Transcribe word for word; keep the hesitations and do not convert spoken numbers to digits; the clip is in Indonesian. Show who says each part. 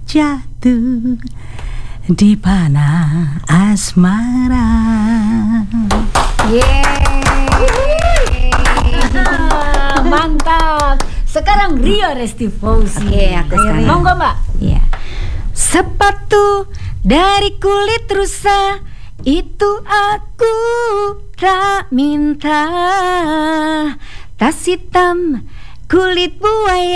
Speaker 1: jatuh di panah asmara.
Speaker 2: Yeay. Mantap. Sekarang Rio Restifauzi.
Speaker 3: Oke, aku sekarang.
Speaker 2: Monggo Mbak.
Speaker 3: Iya. Sepatu dari kulit rusa itu aku tak minta. Tas hitam kulit buaya